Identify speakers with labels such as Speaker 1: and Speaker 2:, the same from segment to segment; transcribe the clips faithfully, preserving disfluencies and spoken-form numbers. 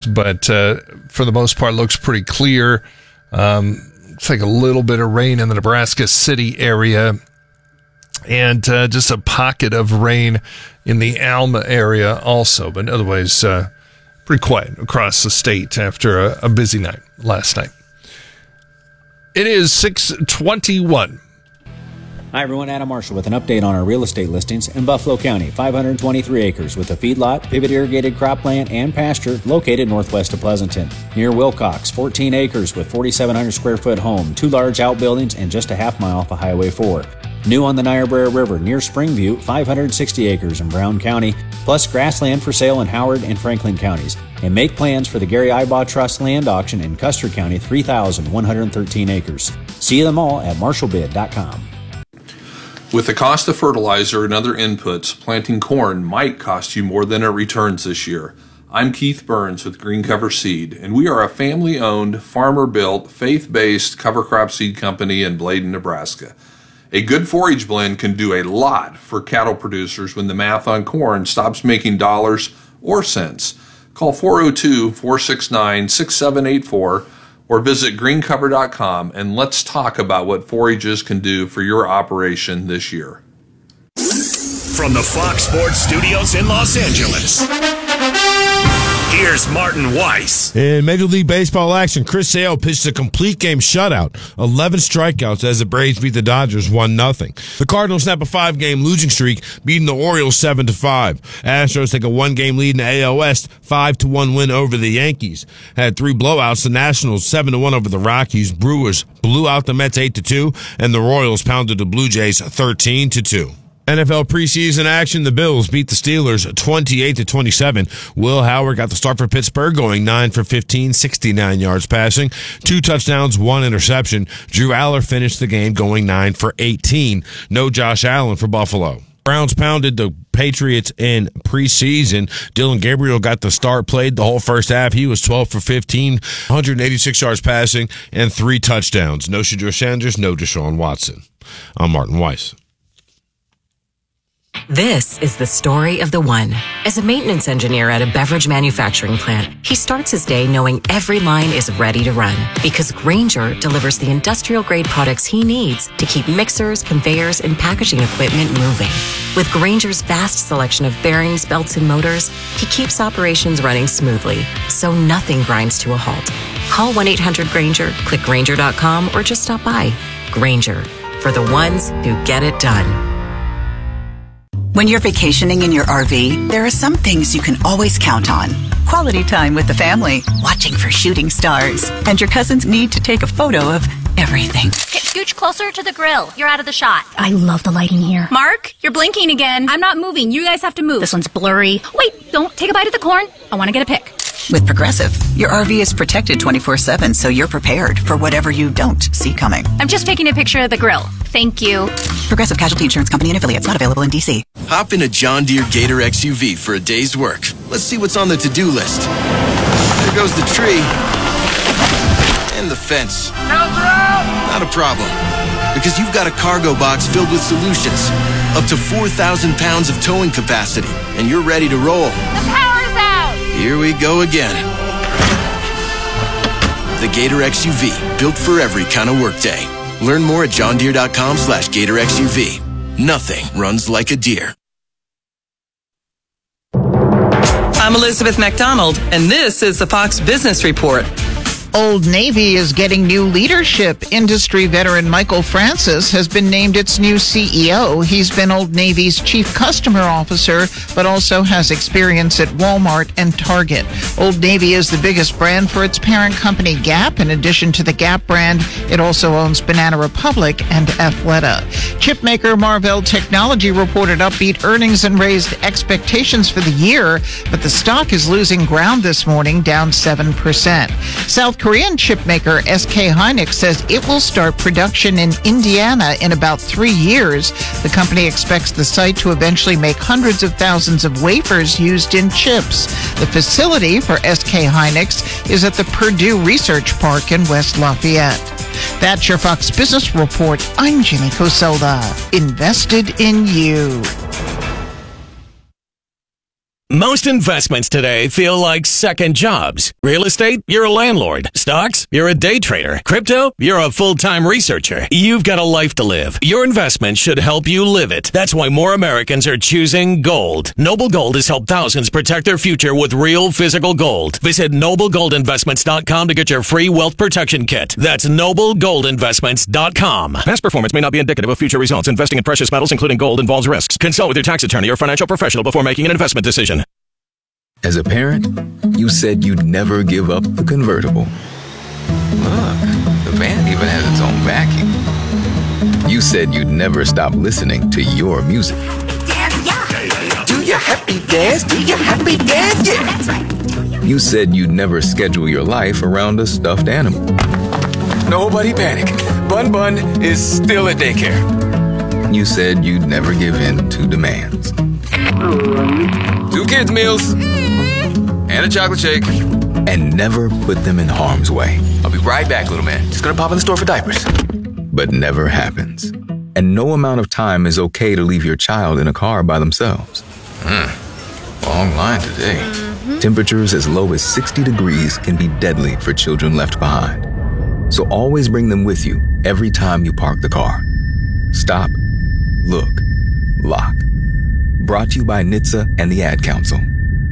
Speaker 1: but uh, for the most part, looks pretty clear. Um, looks like a little bit of rain in the Nebraska City area, and uh, just a pocket of rain in the Alma area also. But otherwise, uh, pretty quiet across the state after a, a busy night last night. It is six twenty-one.
Speaker 2: Hi everyone, Adam Marshall with an update on our real estate listings in Buffalo County. five hundred twenty-three acres with a feedlot, pivot irrigated cropland, and pasture located northwest of Pleasanton. Near Wilcox, fourteen acres with forty-seven hundred square foot home, two large outbuildings, and just a half mile off of Highway four. New on the Niobrara River near Springview, five hundred sixty acres in Brown County, plus grassland for sale in Howard and Franklin counties. And make plans for the Gary Ibaugh Trust land auction in Custer County, three thousand one hundred thirteen acres. See them all at marshall bid dot com.
Speaker 3: With the cost of fertilizer and other inputs, planting corn might cost you more than it returns this year. I'm Keith Burns with Green Cover Seed, and we are a family-owned, farmer-built, faith-based cover crop seed company in Bladen, Nebraska. A good forage blend can do a lot for cattle producers when the math on corn stops making dollars or cents. Call four oh two, four six nine, six seven eight four or visit green cover dot com and let's talk about what forages can do for your operation this year.
Speaker 4: From the Fox Sports Studios in Los Angeles, here's Martin Weiss.
Speaker 5: In Major League Baseball action, Chris Sale pitched a complete game shutout, eleven strikeouts as the Braves beat the Dodgers one nothing. The Cardinals snap a five-game losing streak, beating the Orioles seven to five. Astros take a one-game lead in the A L West, five to one win over the Yankees. Had three blowouts, the Nationals seven to one over the Rockies. Brewers blew out the Mets eight to two, and the Royals pounded the Blue Jays thirteen to two. N F L preseason action, the Bills beat the Steelers twenty-eight to twenty-seven. Will Howard got the start for Pittsburgh, going nine for fifteen, sixty-nine yards passing, two touchdowns, one interception. Drew Aller finished the game going nine for eighteen. No Josh Allen for Buffalo. Browns pounded the Patriots in preseason. Dillon Gabriel got the start, played the whole first half. He was twelve for fifteen, one hundred eighty-six yards passing, and three touchdowns. No Shedeur Sanders, no Deshaun Watson. I'm Martin Weiss.
Speaker 6: This is the story of the one. As a maintenance engineer at a beverage manufacturing plant, he starts his day knowing every line is ready to run because Grainger delivers the industrial-grade products he needs to keep mixers, conveyors, and packaging equipment moving. With Grainger's vast selection of bearings, belts, and motors, he keeps operations running smoothly, so nothing grinds to a halt. Call one eight hundred Grainger, click Grainger dot com, or just stop by. Grainger, for the ones who get it done.
Speaker 7: When you're vacationing in your R V, there are some things you can always count on. Quality time with the family, watching for shooting stars, and your cousins need to take a photo of everything.
Speaker 8: Okay, scooch closer to the grill. You're out of the shot.
Speaker 9: I love the lighting here.
Speaker 8: Mark, you're blinking again. I'm not moving. You guys have to move.
Speaker 9: This one's blurry.
Speaker 8: Wait, don't take a bite of the corn. I want to get a pic.
Speaker 7: With Progressive, your R V is protected twenty-four seven, so you're prepared for whatever you don't see coming.
Speaker 8: I'm just taking a picture of the grill. Thank you.
Speaker 7: Progressive Casualty Insurance Company and affiliates, not available in D C.
Speaker 10: Hop in a John Deere Gator X U V for a day's work. Let's see what's on the to-do list. There goes the tree. And the fence. Not a problem. Because you've got a cargo box filled with solutions. Up to four thousand pounds of towing capacity. And you're ready to roll.
Speaker 8: The power's out!
Speaker 10: Here we go again. The Gator X U V, built for every kind of workday. Learn more at john deere dot com slash gator x u v. Nothing runs like a deer.
Speaker 11: I'm Elizabeth McDonald, and this is the Fox Business Report.
Speaker 12: Old Navy is getting new leadership. Industry veteran Michael Francis has been named its new C E O. He's been Old Navy's chief customer officer, but also has experience at Walmart and Target. Old Navy is the biggest brand for its parent company, Gap. In addition to the Gap brand, it also owns Banana Republic and Athleta. Chipmaker Marvell Technology reported upbeat earnings and raised expectations for the year, but the stock is losing ground this morning, down seven percent. South Korean chipmaker S K Hynix says it will start production in Indiana in about three years. The company expects the site to eventually make hundreds of thousands of wafers used in chips. The facility for S K Hynix is at the Purdue Research Park in West Lafayette. That's your Fox Business Report. I'm Jenny Coselda. Invested in you.
Speaker 13: Most investments today feel like second jobs. Real estate, you're a landlord. Stocks, you're a day trader. Crypto, you're a full-time researcher. You've got a life to live. Your investment should help you live it. That's why more Americans are choosing gold. Noble Gold has helped thousands protect their future with real physical gold. Visit noble gold investments dot com to get your free wealth protection kit. That's noble gold investments dot com. Past performance may not be indicative of future results. Investing in precious metals, including gold, involves risks. Consult with your tax attorney or financial professional before making an investment decision.
Speaker 14: As a parent, you said you'd never give up the convertible. Look, the van even has its own vacuum. You said you'd never stop listening to your music.
Speaker 15: Dance, yeah. Do your happy dance, do your happy dance, yeah. That's right.
Speaker 14: You said you'd never schedule your life around a stuffed animal.
Speaker 15: Nobody panic. Bun Bun is still at daycare.
Speaker 14: You said you'd never give in to demands.
Speaker 15: Two kids' meals. And a chocolate shake.
Speaker 14: And never put them in harm's way.
Speaker 15: I'll be right back, little man. Just gonna pop in the store for diapers.
Speaker 14: But never happens. And no amount of time is okay to leave your child in a car by themselves.
Speaker 15: Hmm. Long line today.
Speaker 14: Mm-hmm. Temperatures as low as sixty degrees can be deadly for children left behind. So always bring them with you every time you park the car. Stop, look, lock. Brought to you by N H T S A and the Ad Council.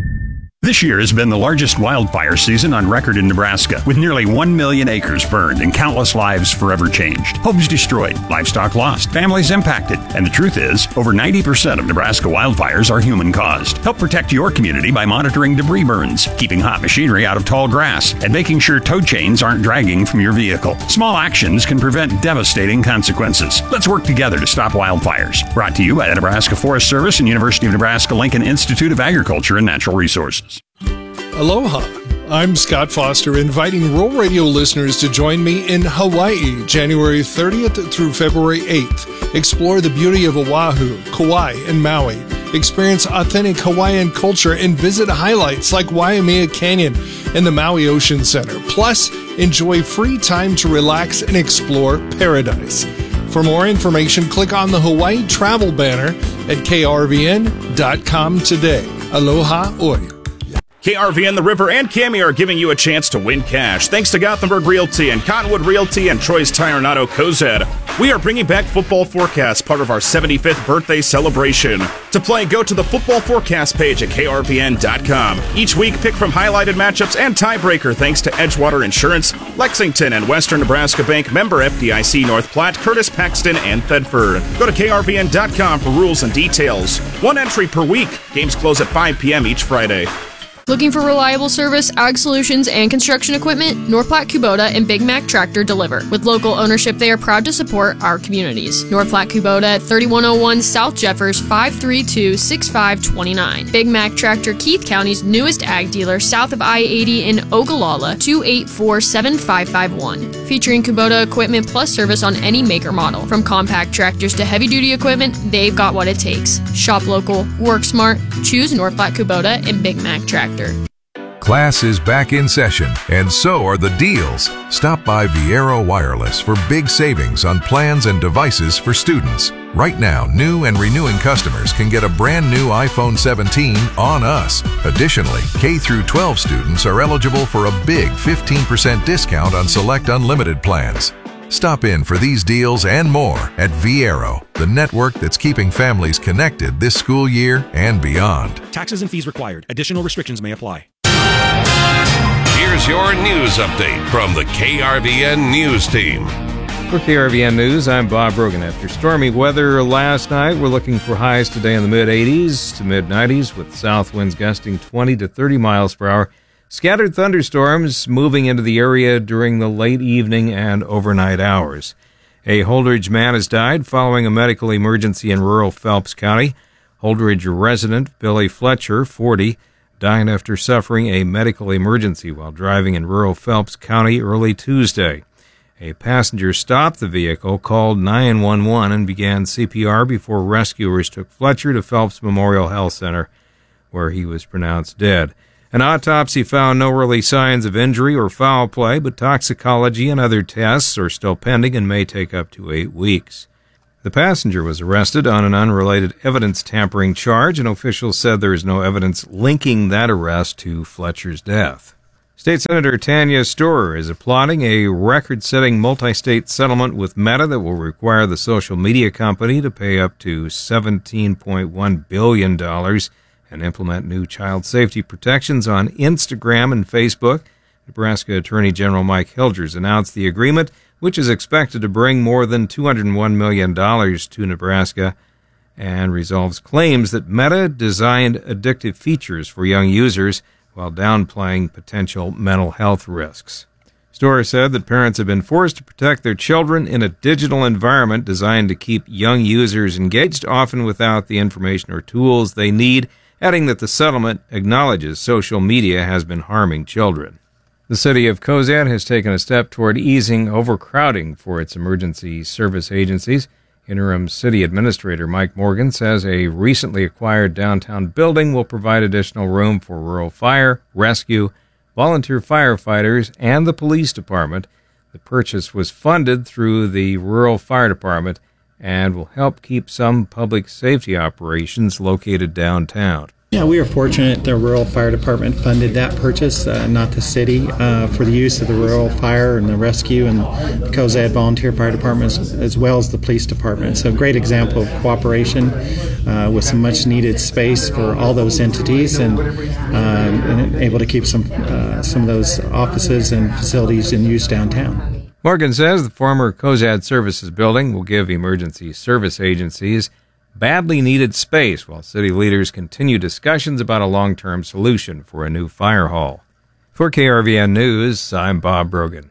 Speaker 16: This year has been the largest wildfire season on record in Nebraska, with nearly one million acres burned and countless lives forever changed. Homes destroyed, livestock lost, families impacted. And the truth is, over ninety percent of Nebraska wildfires are human-caused. Help protect your community by monitoring debris burns, keeping hot machinery out of tall grass, and making sure tow chains aren't dragging from your vehicle. Small actions can prevent devastating consequences. Let's work together to stop wildfires. Brought to you by the Nebraska Forest Service and University of Nebraska-Lincoln Institute of Agriculture and Natural Resources.
Speaker 1: Aloha. I'm Scott Foster, inviting Rural Radio listeners to join me in Hawaii, January thirtieth through February eighth. Explore the beauty of Oahu, Kauai, and Maui. Experience authentic Hawaiian culture and visit highlights like Waimea Canyon and the Maui Ocean Center. Plus, enjoy free time to relax and explore paradise. For more information, click on the Hawaii travel banner at K R V N dot com today. Aloha oi.
Speaker 17: K R V N, The River, and Cami are giving you a chance to win cash. Thanks to Gothenburg Realty and Cottonwood Realty and Troy's Tire and Auto Cozad. We are bringing back Football Forecast, part of our seventy-fifth birthday celebration. To play, go to the Football Forecast page at K R V N dot com. Each week, pick from highlighted matchups and tiebreaker thanks to Edgewater Insurance, Lexington and Western Nebraska Bank, member F D I C, North Platte, Curtis, Paxton, and Thedford. Go to K R V N dot com for rules and details. One entry per week. Games close at five p.m. each Friday.
Speaker 18: Looking for reliable service, ag solutions, and construction equipment? North Platte Kubota and Big Mac Tractor deliver. With local ownership, they are proud to support our communities. North Platte Kubota at thirty-one oh one South Jeffers, five three two, six five two nine. Big Mac Tractor, Keith County's newest ag dealer, south of I eighty in Ogallala, two eight four, seven five five one. Featuring Kubota equipment plus service on any maker model. From compact tractors to heavy-duty equipment, they've got what it takes. Shop local, work smart, choose North Platte Kubota and Big Mac Tractor.
Speaker 19: Class is back in session, and so are the deals. Stop by Viero Wireless for big savings on plans and devices for students. Right now, new and renewing customers can get a brand new iPhone seventeen on us. Additionally, K through twelve students are eligible for a big fifteen percent discount on select unlimited plans. Stop in for these deals and more at Viero, the network that's keeping families connected this school year and beyond.
Speaker 20: Taxes and fees required. Additional restrictions may apply.
Speaker 21: Here's your news update from the K R V N News Team.
Speaker 22: For K R V N News, I'm Bob Brogan. After stormy weather last night, we're looking for highs today in the mid-eighties to mid-nineties with south winds gusting twenty to thirty miles per hour. Scattered thunderstorms moving into the area during the late evening and overnight hours. A Holdridge man has died following a medical emergency in rural Phelps County. Holdridge resident Billy Fletcher, forty, died after suffering a medical emergency while driving in rural Phelps County early Tuesday. A passenger stopped the vehicle, called nine one one, and began C P R before rescuers took Fletcher to Phelps Memorial Health Center, where he was pronounced dead. An autopsy found no early signs of injury or foul play, but toxicology and other tests are still pending and may take up to eight weeks. The passenger was arrested on an unrelated evidence tampering charge, and officials said there is no evidence linking that arrest to Fletcher's death. State Senator Tanya Storer is applauding a record-setting multi-state settlement with Meta that will require the social media company to pay up to seventeen point one billion dollars and implement new child safety protections on Instagram and Facebook. Nebraska Attorney General Mike Hilgers announced the agreement, which is expected to bring more than two hundred one million dollars to Nebraska and resolves claims that Meta designed addictive features for young users while downplaying potential mental health risks. Storer said that parents have been forced to protect their children in a digital environment designed to keep young users engaged, often without the information or tools they need, adding that the settlement acknowledges social media has been harming children. The city of Cozad has taken a step toward easing overcrowding for its emergency service agencies. Interim City Administrator Mike Morgan says a recently acquired downtown building will provide additional room for rural fire, rescue, volunteer firefighters, and the police department. The purchase was funded through the Rural Fire Department and will help keep some public safety operations located downtown.
Speaker 2: Yeah, we are fortunate the Rural Fire Department funded that purchase, uh, not the city, uh, for the use of the Rural Fire and the Rescue and the Cozad Volunteer Fire Departments, as well as the Police Department. So a great example of cooperation uh, with some much needed space for all those entities and, uh, and able to keep some, uh, some of those offices and facilities in use downtown.
Speaker 22: Morgan says the former Cozad Services building will give emergency service agencies badly needed space while city leaders continue discussions about a long-term solution for a new fire hall. For K R V N News, I'm Bob Brogan.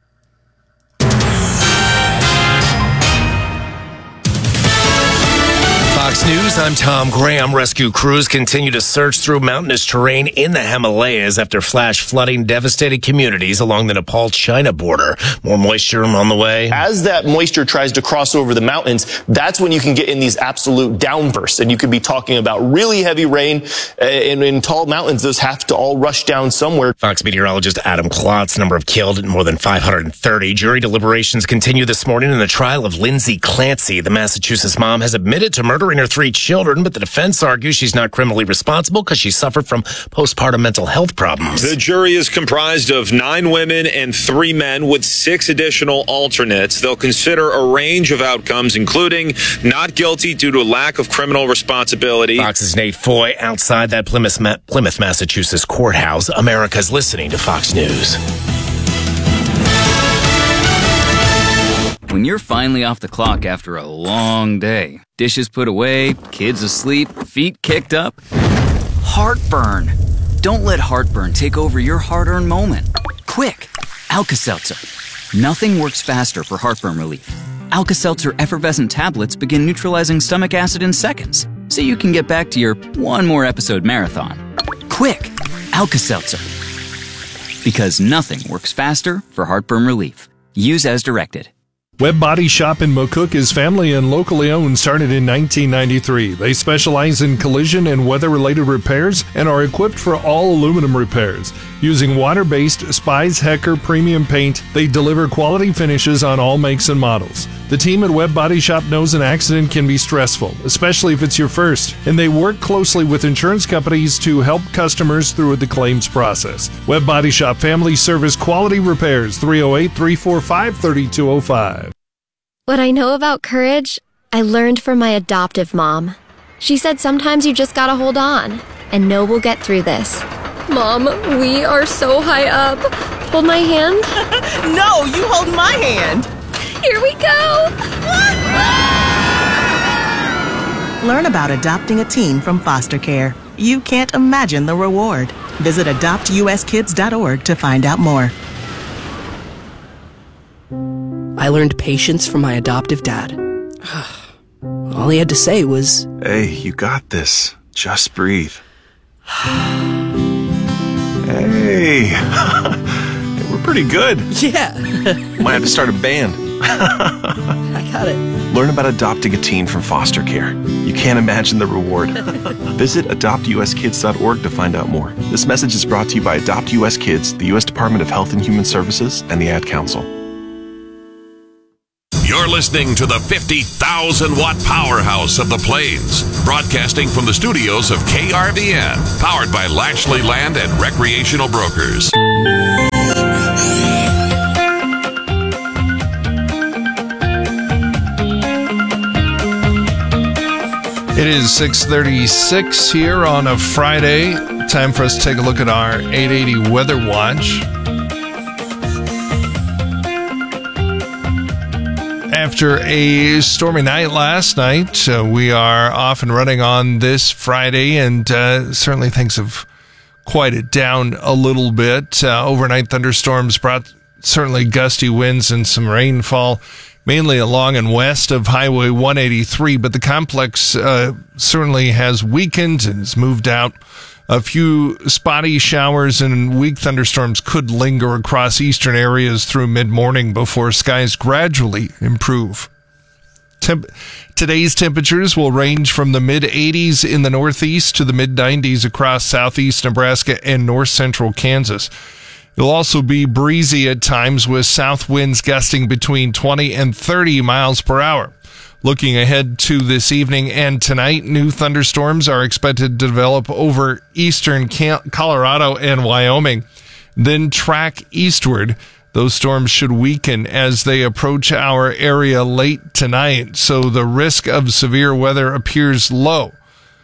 Speaker 3: Fox News, I'm Tom Graham. Rescue crews continue to search through mountainous terrain in the Himalayas after flash flooding devastated communities along the Nepal-China border. More moisture on the way.
Speaker 23: As that moisture tries to cross over the mountains, that's when you can get in these absolute downbursts. And you could be talking about really heavy rain. And in tall mountains, those have to all rush down somewhere.
Speaker 3: Fox meteorologist Adam Klotz, number of killed and more than five hundred thirty. Jury deliberations continue this morning in the trial of Lindsay Clancy. The Massachusetts mom has admitted to murdering her three children, but the defense argues she's not criminally responsible because she suffered from postpartum mental health problems.
Speaker 24: The jury is comprised of nine women and three men with six additional alternates. They'll consider a range of outcomes, including not guilty due to a lack of criminal responsibility.
Speaker 3: Fox's Nate Foy outside that Plymouth, Ma- Plymouth, Massachusetts courthouse. America's listening to Fox News.
Speaker 25: When you're finally off the clock after a long day, dishes put away, kids asleep, feet kicked up, heartburn. Don't let heartburn take over your hard-earned moment. Quick, Alka-Seltzer. Nothing works faster for heartburn relief. Alka-Seltzer effervescent tablets begin neutralizing stomach acid in seconds, so you can get back to your one more episode marathon. Quick, Alka-Seltzer. Because nothing works faster for heartburn relief. Use as directed.
Speaker 1: Webb Body Shop in McCook is family and locally owned, started in nineteen ninety-three. They specialize in collision and weather-related repairs and are equipped for all aluminum repairs. Using water-based Spies Hecker premium paint, they deliver quality finishes on all makes and models. The team at Webb Body Shop knows an accident can be stressful, especially if it's your first, and they work closely with insurance companies to help customers through the claims process. Webb Body Shop Family Service Quality Repairs, three oh eight, three four five, three two oh five.
Speaker 26: What I know about courage, I learned from my adoptive mom. She said sometimes you just gotta hold on and know we'll get through this. Mom, we are so high up. Hold my hand.
Speaker 27: No, you hold my hand.
Speaker 26: Here we go.
Speaker 27: Learn about adopting a teen from foster care. You can't imagine the reward. Visit adopt u s kids dot org to find out more.
Speaker 28: I learned patience from my adoptive dad. All he had to say was,
Speaker 29: "Hey, you got this. Just breathe." Hey, we're pretty good.
Speaker 28: Yeah.
Speaker 29: Might have to start a band.
Speaker 28: I got it.
Speaker 29: Learn about adopting a teen from foster care. You can't imagine the reward. Visit adopt u s kids dot org to find out more. This message is brought to you by Adopt U S Kids, the U S Department of Health and Human Services, and the Ad Council.
Speaker 21: You're listening to the fifty thousand watt powerhouse of the Plains, broadcasting from the studios of K R V N, powered by Lashley Land and Recreational Brokers.
Speaker 1: It is six thirty-six here on a Friday. Time for us to take a look at our eight eighty Weather Watch. After a stormy night last night, uh, we are off and running on this Friday, and uh, certainly things have quieted down a little bit. Uh, overnight thunderstorms brought certainly gusty winds and some rainfall, mainly along and west of Highway one eighty-three, but the complex uh, certainly has weakened and has moved out. A few spotty showers and weak thunderstorms could linger across eastern areas through mid-morning before skies gradually improve. Temp- Today's temperatures will range from the mid-eighties in the northeast to the mid-nineties across southeast Nebraska and north-central Kansas. It'll also be breezy at times with south winds gusting between twenty and thirty miles per hour. Looking ahead to this evening and tonight, new thunderstorms are expected to develop over eastern Colorado and Wyoming, then track eastward. Those storms should weaken as they approach our area late tonight, so the risk of severe weather appears low.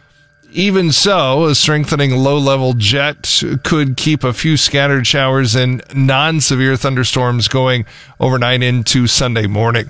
Speaker 1: Even so, a strengthening low-level jet could keep a few scattered showers and non-severe thunderstorms going overnight into Sunday morning.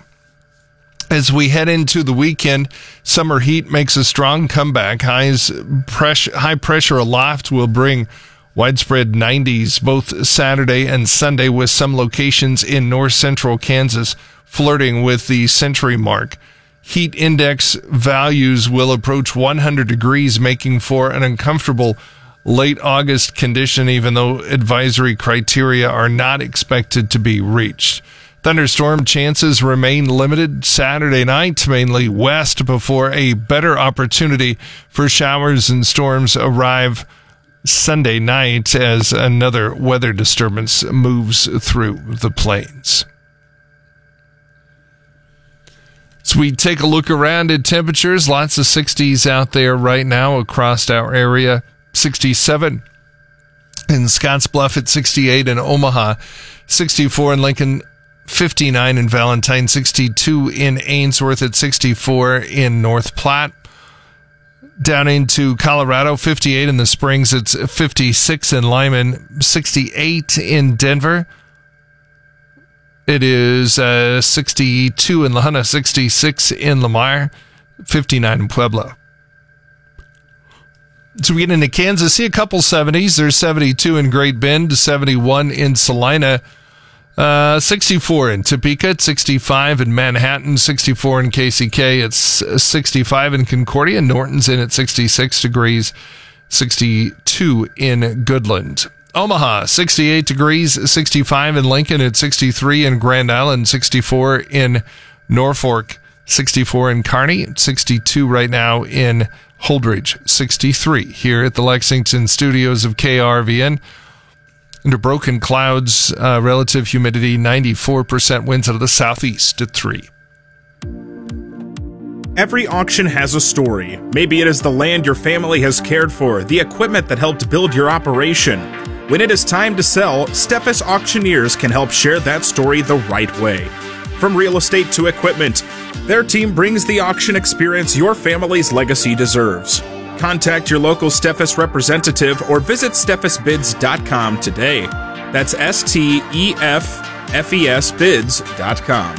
Speaker 1: As we head into the weekend, summer heat makes a strong comeback. Highs pressure, high pressure aloft will bring widespread nineties both Saturday and Sunday, with some locations in north-central Kansas flirting with the century mark. Heat index values will approach one hundred degrees, making for an uncomfortable late August condition, even though advisory criteria are not expected to be reached. Thunderstorm chances remain limited Saturday night, mainly west, before a better opportunity for showers and storms arrive Sunday night as another weather disturbance moves through the plains. So we take a look around at temperatures. Lots of sixties out there right now across our area. sixty-seven in Scottsbluff at sixty-eight in Omaha, sixty-four in Lincoln, fifty-nine in Valentine, sixty-two in Ainsworth, at sixty-four in North Platte. Down into Colorado, fifty-eight in the Springs, it's fifty-six in Lyman, sixty-eight in Denver. It is uh, sixty-two in La Junta, sixty-six in Lamar, fifty-nine in Pueblo. So we get into Kansas, see a couple seventies. There's seventy-two in Great Bend, seventy-one in Salina, uh, sixty-four in Topeka, sixty-five in Manhattan, sixty-four in K C K. It's sixty-five in Concordia. Norton's in at sixty-six degrees, sixty-two in Goodland. Omaha, sixty-eight degrees, sixty-five in Lincoln, at sixty-three in Grand Island, sixty-four in Norfolk, sixty-four in Kearney, sixty-two right now in Holdridge, sixty-three here at the Lexington studios of K R V N. Under broken clouds, uh, relative humidity, ninety-four percent, winds out of the southeast at three.
Speaker 17: Every auction has a story. Maybe it is the land your family has cared for, the equipment that helped build your operation. When it is time to sell, Steffes Auctioneers can help share that story the right way. From real estate to equipment, their team brings the auction experience your family's legacy deserves. Contact your local Steffes representative or visit steffes bids dot com today. That's S T E F F E S bids dot com.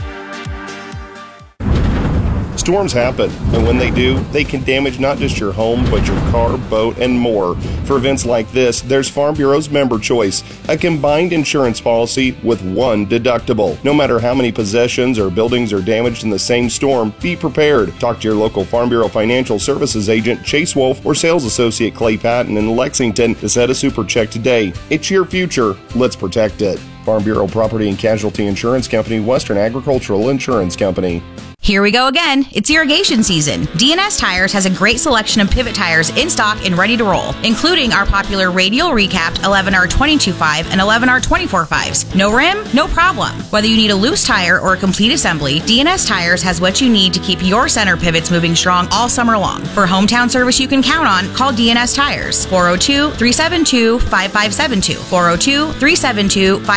Speaker 4: Storms happen, and when they do, they can damage not just your home, but your car, boat, and more. For events like this, there's Farm Bureau's Member Choice, a combined insurance policy with one deductible. No matter how many possessions or buildings are damaged in the same storm, be prepared. Talk to your local Farm Bureau Financial Services agent, Chase Wolf, or sales associate Clay Patton in Lexington to set a super check today. It's your future. Let's protect it. Farm Bureau Property and Casualty Insurance Company, Western Agricultural Insurance Company.
Speaker 5: Here we go again. It's irrigation season. D N S Tires has a great selection of pivot tires in stock and ready to roll, including our popular radial recapped eleven R twenty-two point five and eleven R twenty-four point fives. No rim? No problem. Whether you need a loose tire or a complete assembly, D N S Tires has what you need to keep your center pivots moving strong all summer long. For hometown service you can count on, call D N S Tires. four oh two, three seven two, five five seven two. four oh two, three seven two, five five seven two.